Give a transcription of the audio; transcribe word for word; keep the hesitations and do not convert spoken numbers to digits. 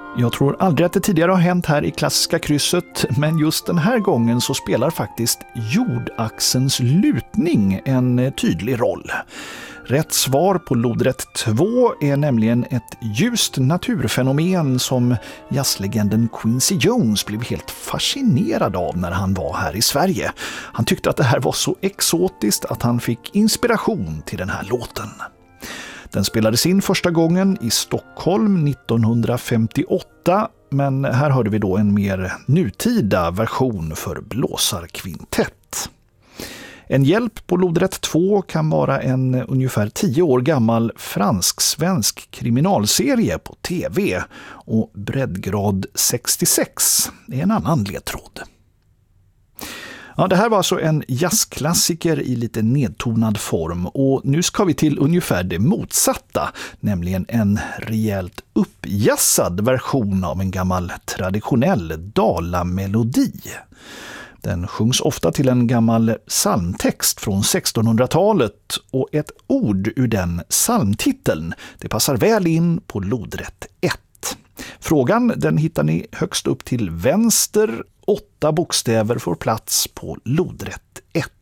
Jag tror aldrig att det tidigare har hänt här i Klassiska krysset, men just den här gången så spelar faktiskt jordaxelns lutning en tydlig roll. Rätt svar på lodrätt två är nämligen ett ljust naturfenomen som jazzlegenden Quincy Jones blev helt fascinerad av när han var här i Sverige. Han tyckte att det här var så exotiskt att han fick inspiration till den här låten. Den spelades in första gången i Stockholm nittonhundrafemtioåtta, men här hörde vi då en mer nutida version för blåsarkvintett. En hjälp på lodrätt två kan vara en ungefär tio år gammal fransk-svensk kriminalserie på tv, och breddgrad sextiosex är en annan ledtråd. Ja, det här var alltså en jazzklassiker i lite nedtonad form, och nu ska vi till ungefär det motsatta, nämligen en rejält uppjazzad version av en gammal traditionell dalamelodi. Den sjungs ofta till en gammal psalmtext från sextonhundratalet, och ett ord ur den psalmtiteln det passar väl in på lodrätt ett. Frågan den hittar ni högst upp till vänster. Åtta bokstäver får plats på lodrätt ett.